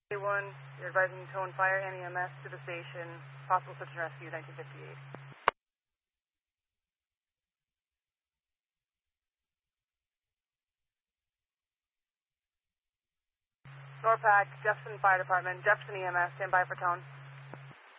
A1, you're advising tone fire and EMS to the station. Possible search and rescue, 1958. NORPAC, Jefferson Fire Department, Jefferson EMS, stand by for tone.